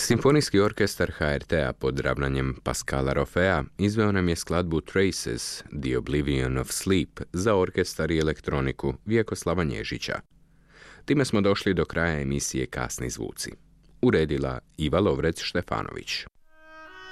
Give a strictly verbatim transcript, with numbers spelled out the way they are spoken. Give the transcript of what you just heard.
Simfonijski orkestar ha er te-a pod ravnanjem Pascala Rofea izveo nam je skladbu Traces, The Oblivion of Sleep, za orkestar i elektroniku Vjekoslava Nježića. Time smo došli do kraja emisije Kasni zvuci. Uredila Iva Lovrec Štefanović.